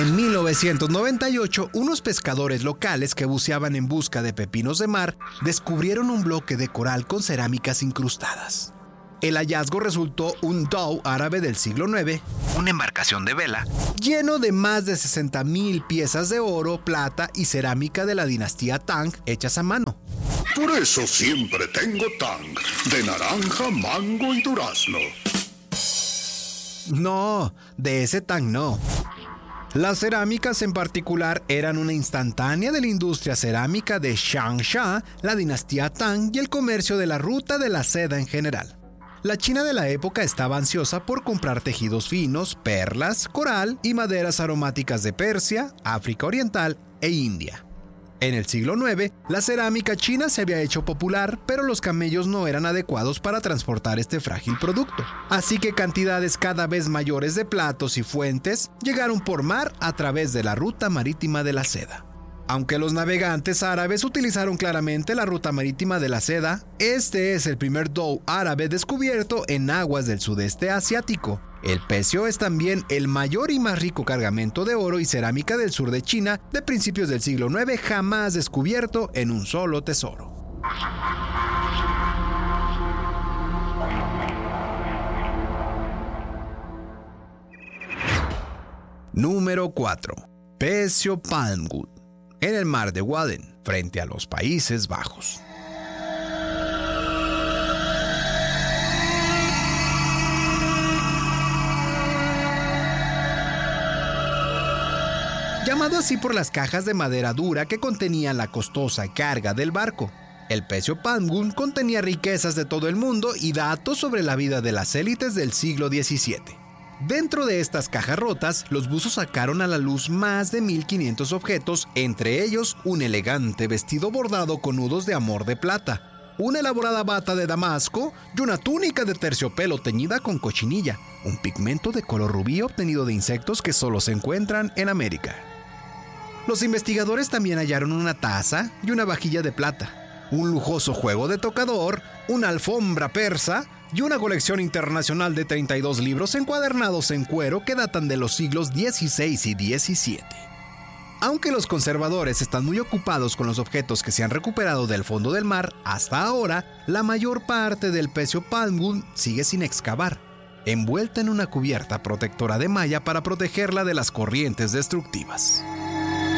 En 1998, unos pescadores locales que buceaban en busca de pepinos de mar descubrieron un bloque de coral con cerámicas incrustadas. El hallazgo resultó un dhow árabe del siglo IX, una embarcación de vela, lleno de más de 60,000 piezas de oro, plata y cerámica de la dinastía Tang hechas a mano. Por eso siempre tengo Tang, de naranja, mango y durazno. No, de ese Tang no. Las cerámicas en particular eran una instantánea de la industria cerámica de Changsha, la dinastía Tang y el comercio de la ruta de la seda en general. La China de la época estaba ansiosa por comprar tejidos finos, perlas, coral y maderas aromáticas de Persia, África Oriental e India. En el siglo IX, la cerámica china se había hecho popular, pero los camellos no eran adecuados para transportar este frágil producto. Así que cantidades cada vez mayores de platos y fuentes llegaron por mar a través de la ruta marítima de la seda. Aunque los navegantes árabes utilizaron claramente la ruta marítima de la seda, este es el primer dhow árabe descubierto en aguas del sudeste asiático. El pecio es también el mayor y más rico cargamento de oro y cerámica del sur de China de principios del siglo IX jamás descubierto en un solo tesoro. Número 4. Pecio Palmwood, en el mar de Wadden, frente a los Países Bajos. Llamado así por las cajas de madera dura que contenían la costosa carga del barco. El pecio Palmwood contenía riquezas de todo el mundo y datos sobre la vida de las élites del siglo XVII. Dentro de estas cajas rotas, los buzos sacaron a la luz más de 1,500 objetos, entre ellos un elegante vestido bordado con nudos de amor de plata, una elaborada bata de damasco y una túnica de terciopelo teñida con cochinilla, un pigmento de color rubí obtenido de insectos que solo se encuentran en América. Los investigadores también hallaron una taza y una vajilla de plata, un lujoso juego de tocador, una alfombra persa y una colección internacional de 32 libros encuadernados en cuero que datan de los siglos XVI y XVII. Aunque los conservadores están muy ocupados con los objetos que se han recuperado del fondo del mar, hasta ahora, la mayor parte del pecio Palmwood sigue sin excavar, envuelta en una cubierta protectora de malla para protegerla de las corrientes destructivas.